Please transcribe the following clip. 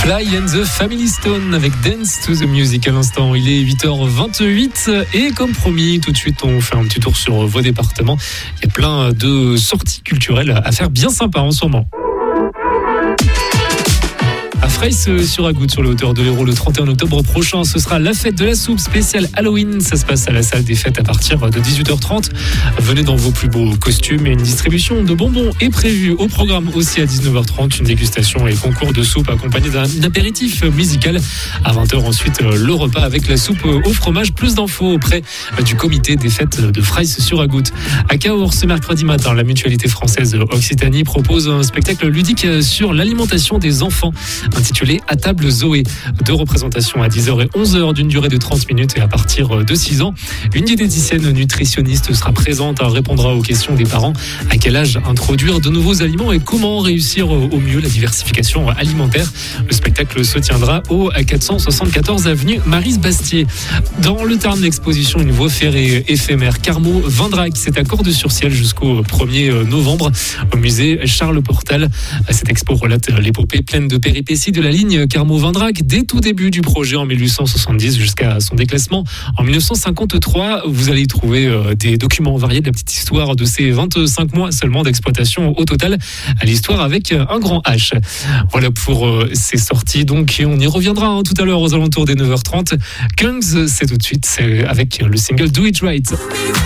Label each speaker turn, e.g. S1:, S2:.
S1: Fly and the Family Stone avec Dance to the Music à l'instant. Il est 8h28 et comme promis, tout de suite, on fait un petit tour sur vos départements. Il y a plein de sorties culturelles à faire bien sympa en ce moment. À Freysse-sur-Agoutte, sur les hauteurs de l'Hérault, le 31 octobre prochain, ce sera la fête de la soupe spéciale Halloween. Ça se passe à la salle des fêtes à partir de 18h30. Venez dans vos plus beaux costumes et une distribution de bonbons est prévue. Au programme aussi à 19h30, une dégustation et concours de soupe accompagné d'un apéritif musical. À 20h ensuite, le repas avec la soupe au fromage. Plus d'infos auprès du comité des fêtes de Freysse-sur-Agoutte. À Cahors, ce mercredi matin, la mutualité française Occitanie propose un spectacle ludique sur l'alimentation des enfants, intitulé À table Zoé. 2 représentations à 10h et 11h d'une durée de 30 minutes et à partir de 6 ans. Une diététicienne nutritionniste sera présente, répondra aux questions des parents. À quel âge introduire de nouveaux aliments et comment réussir au mieux la diversification alimentaire. Le spectacle se tiendra au 474 avenue Maryse-Bastier. Dans le Tarn, l'exposition Une voie ferrée éphémère Carmo Vindrac, c'est à Cordes-sur-Ciel jusqu'au 1er novembre au musée Charles Portal. Cette expo relate l'épopée pleine de péripéties de la ligne Carmo-Vindrac dès tout début du projet en 1870 jusqu'à son déclassement en 1953. Vous allez y trouver des documents variés de la petite histoire de ces 25 mois seulement d'exploitation au total, à l'histoire avec un grand H. Voilà pour ces sorties donc, et on y reviendra tout à l'heure aux alentours des 9h30. Kungs, c'est tout de suite, c'est avec le single Do It Right.